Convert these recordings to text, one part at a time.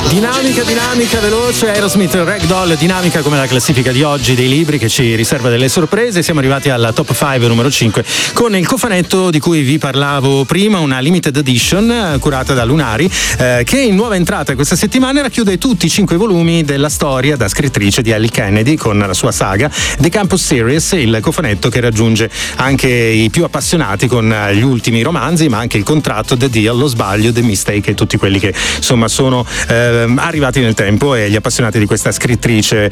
Dinamica, veloce, Aerosmith, Ragdoll, dinamica come la classifica di oggi dei libri che ci riserva delle sorprese. Siamo arrivati alla top 5 numero 5 con il cofanetto di cui vi parlavo prima, una limited edition curata da Lunari che in nuova entrata questa settimana racchiude tutti i 5 volumi della storia da scrittrice di Ellie Kennedy con la sua saga The Campus Series, il cofanetto che raggiunge anche i più appassionati con gli ultimi romanzi, ma anche il contratto, The Deal, Lo Sbaglio, The Mistake e tutti quelli che insomma sono arrivati nel tempo, e gli appassionati di questa scrittrice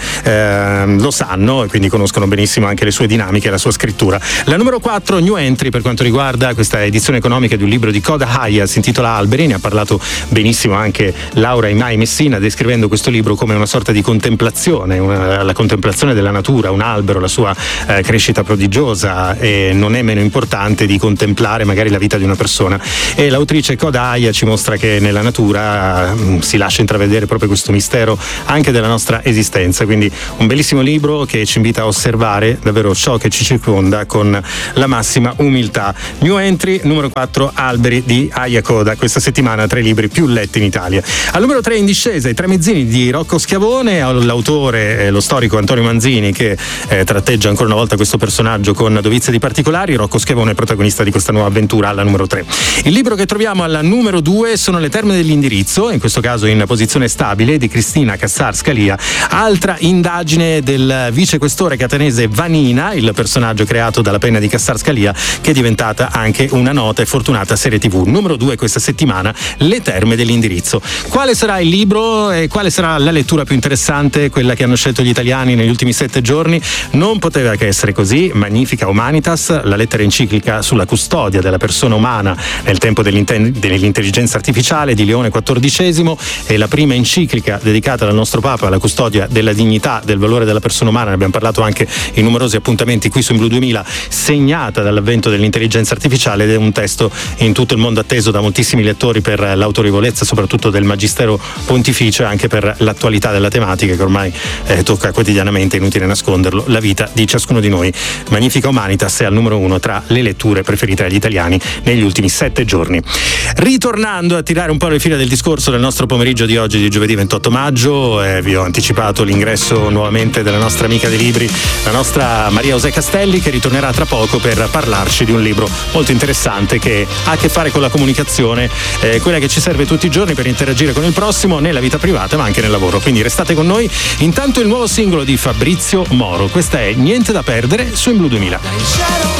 lo sanno e quindi conoscono benissimo anche le sue dinamiche e la sua scrittura. La numero 4, new entry per quanto riguarda questa edizione economica di un libro di Coda Hayat, si intitola Alberi. Ne ha parlato benissimo anche Laura Imai Messina, descrivendo questo libro come una sorta di contemplazione, la contemplazione della natura, un albero, la sua crescita prodigiosa, e non è meno importante di contemplare magari la vita di una persona. E l'autrice Coda Hayat ci mostra che nella natura si lascia intravedere proprio questo mistero anche della nostra esistenza, quindi un bellissimo libro che ci invita a osservare davvero ciò che ci circonda con la massima umiltà. New entry numero 4, Alberi di Aya Coda, questa settimana tra i libri più letti in Italia. Al numero 3 in discesa, I Tre Mezzini di Rocco Schiavone, l'autore, lo storico Antonio Manzini, che tratteggia ancora una volta questo personaggio con dovizie di particolari. Rocco Schiavone è protagonista di questa nuova avventura alla numero 3. Il libro che troviamo alla numero 2 sono Le Terme dell'Indirizzo, in questo caso in posizione stabile, di Cristina Cassar Scalia, altra indagine del vicequestore catanese Vanina, il personaggio creato dalla penna di Cassar Scalia, che è diventata anche una nota e fortunata serie TV. Numero 2 questa settimana, Le Terme dell'Indirizzo. Quale sarà il libro e quale sarà la lettura più interessante, quella che hanno scelto gli italiani negli ultimi 7 giorni? Non poteva che essere così. Magnifica Humanitas, la lettera enciclica sulla custodia della persona umana nel tempo dell'intelligenza artificiale di Leone XIV, e la prima enciclica dedicata dal nostro Papa alla custodia della dignità, del valore della persona umana. Ne abbiamo parlato anche in numerosi appuntamenti qui su In Blu 2000, segnata dall'avvento dell'intelligenza artificiale, ed è un testo in tutto il mondo atteso da moltissimi lettori per l'autorevolezza soprattutto del Magistero Pontificio, e anche per l'attualità della tematica che ormai tocca quotidianamente, inutile nasconderlo, la vita di ciascuno di noi. Magnifica Humanitas è al numero 1 tra le letture preferite dagli italiani negli ultimi 7 giorni. Ritornando a tirare un po' le fila del discorso del nostro pomeriggio di oggi, di giovedì 28 maggio, vi ho anticipato l'ingresso nuovamente della nostra amica dei libri, la nostra Maria José Castelli, che ritornerà tra poco per parlarci di un libro molto interessante che ha a che fare con la comunicazione, quella che ci serve tutti i giorni per interagire con il prossimo nella vita privata ma anche nel lavoro. Quindi restate con noi. Intanto il nuovo singolo di Fabrizio Moro, questa è Niente da perdere su In Blu 2000.